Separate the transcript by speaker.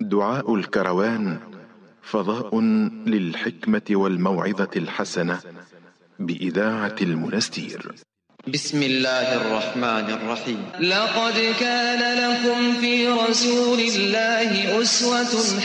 Speaker 1: دعاء الكروان فضاء للحكمة والموعظة الحسنة بإذاعة المنستير.
Speaker 2: بسم الله الرحمن الرحيم. لقد كان لكم في رسول الله أسوة